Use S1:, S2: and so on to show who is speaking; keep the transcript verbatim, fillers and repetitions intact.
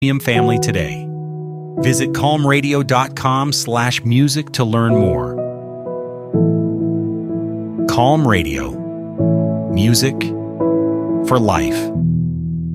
S1: family today. Visit calmradio.com slash music to learn more. Calm Radio. Music for life.